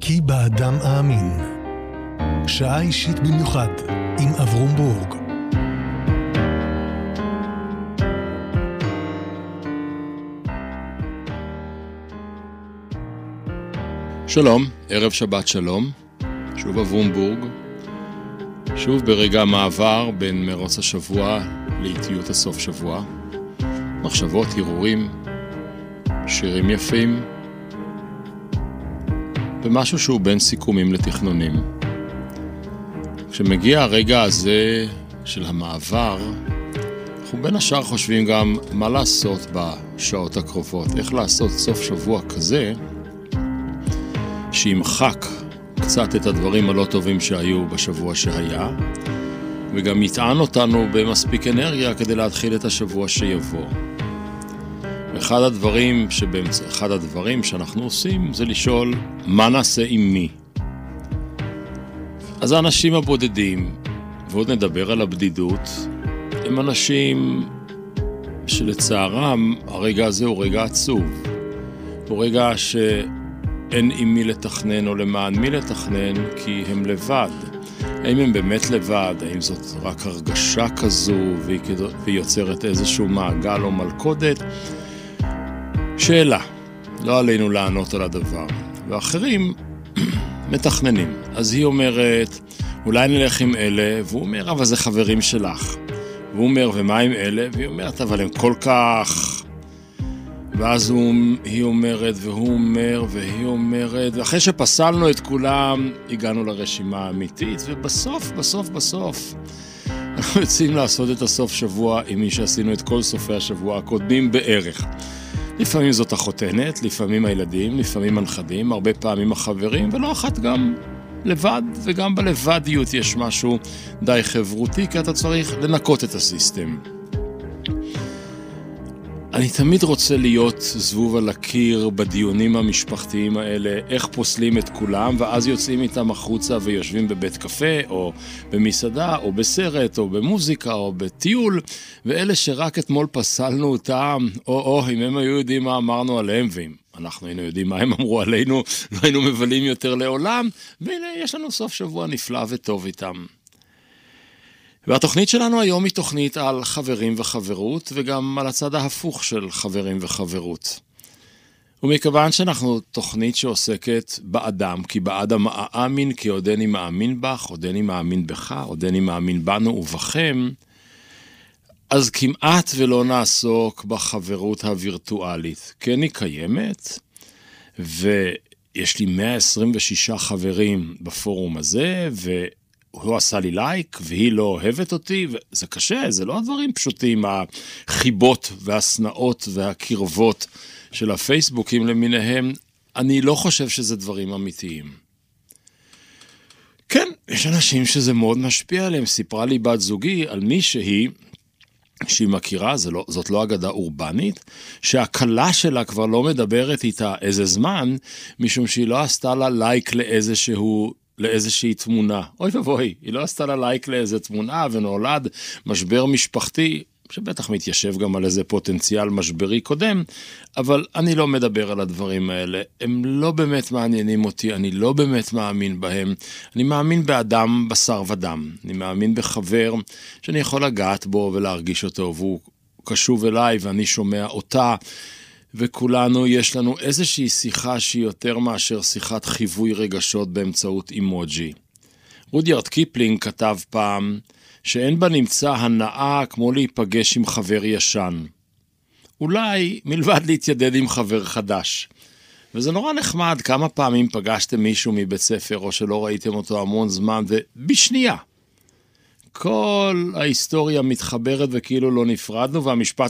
כי באדם האמין. שעה אישית במיוחד עם אברום בורג. שלום, ערב שבת שלום. שוב אברום בורג. שוב ברגע המעבר בין מרוץ השבוע לאיטיות הסוף שבוע. מחשבות, הרהורים, שירים יפים, ומשהו שהוא בין סיכומים לתכנונים. כשמגיע הרגע הזה של המעבר, אנחנו בין השאר חושבים גם מה לעשות בשעות הקרובות, איך לעשות סוף שבוע כזה שימחק קצת את הדברים הלא טובים שהיו בשבוע שהיה, וגם יטען אותנו במספיק אנרגיה כדי להתחיל את השבוע שיבוא. אחד הדברים שאנחנו עושים זה לשאול מה נעשה עם מי. אז האנשים הבודדים, ועוד נדבר על הבדידות, הם אנשים שלצערם הרגע הזה הוא רגע עצוב. הוא רגע שאין עם מי לתכנן או למען מי לתכנן, כי הם לבד. האם הם באמת לבד? האם זאת רק הרגשה כזו והיא יוצרת איזשהו מעגל או מלכודת? שאלה, לא עלינו לענות על הדבר. ואחרים מתכננים. אז היא אומרת, אולי נלך עם אלה, והוא אומר, אבל זה חברים שלך. והוא אומר, ומה עם אלה? והיא אומרת, אבל הם כל כך... ואז היא אומרת, והוא אומר, והיא אומרת, ואחרי שפסלנו את כולם, הגענו לרשימה האמיתית, ובסוף, אנחנו יוצאים לעשות את הסוף שבוע עם מי שעשינו את כל סופי השבוע הקודמים בערך. לפעמים זאת החותנת, לפעמים הילדים, לפעמים הנכדים, הרבה פעמים החברים, ולא אחת גם לבד, וגם בלבדיות יש משהו די חברותי, כי אתה צריך לנקות את הסיסטם. אני תמיד רוצה להיות זבוב על הקיר בדיונים המשפחתיים האלה, איך פוסלים את כולם, ואז יוצאים איתם החוצה ויושבים בבית קפה, או במסעדה, או בסרט, או במוזיקה, או בטיול, ואלה שרק אתמול פסלנו אותם, אם הם היו יודעים מה אמרנו עליהם, ואם אנחנו היינו יודעים מה הם אמרו עלינו, לא היינו מבלים יותר לעולם, והנה יש לנו סוף שבוע נפלא וטוב איתם. והתוכנית שלנו היום היא תוכנית על חברים וחברות, וגם על הצד ההפוך של חברים וחברות. ומכיוון שאנחנו תוכנית שעוסקת באדם, כי באדם האמין, כי עודני מאמין בך, עודני מאמין בך, עודני מאמין בנו ובכם, אז כמעט ולא נעסוק בחברות הווירטואלית. כן היא קיימת, ויש לי 126 חברים בפורום הזה, הוא עשה לי לייק, והיא לא אוהבת אותי, וזה קשה, זה לא הדברים פשוטים, החיבות והסנאות והקרבות של הפייסבוקים למיניהם, אני לא חושב שזה דברים אמיתיים. כן, יש אנשים שזה מאוד משפיע עליהם, סיפרה לי בת זוגי על מישהי, שהיא מכירה, זאת לא אגדה אורבנית, שהקלה שלה כבר לא מדברת איתה איזה זמן, משום שהיא לא עשתה לה לייק לאיזושהי תמונה. אוי ובוי, היא לא עשתה לה לייק לאיזו תמונה, ונולד משבר משפחתי, שבטח מתיישב גם על איזה פוטנציאל משברי קודם, אבל אני לא מדבר על הדברים האלה. הם לא באמת מעניינים אותי, אני לא באמת מאמין בהם. אני מאמין באדם בשר ודם. אני מאמין בחבר שאני יכול לגעת בו ולהרגיש אותו, והוא קשוב אליי ואני שומע אותה, וכולנו יש לנו איזושהי שיחה שהיא יותר מאשר שיחת חיווי רגשות באמצעות אימוג'י. רודיארד קיפלינג כתב פעם שאין בה נמצא הנאה כמו להיפגש עם חבר ישן. אולי מלבד להתיידד עם חבר חדש. וזה נורא נחמד כמה פעמים פגשתם מישהו מבית ספר או שלא ראיתם אותו המון זמן ובשנייה. כל ההיסטוריה מתחברת וכאילו לא נפרדנו, והמשפט